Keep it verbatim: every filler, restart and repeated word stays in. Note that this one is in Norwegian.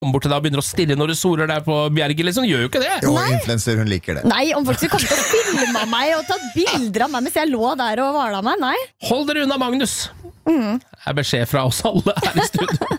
kommer bort til deg og begynner å stille når du soler deg på bjerget, liksom, gjør jo ikke det. Jo, influencer, hun liker det. Nei, om folk skulle komme til å filme meg og tatt bilder av meg mens jeg lå der og valet meg, nei. Hold dere unna Magnus. Mm. Det er beskjed fra oss alle her i studio.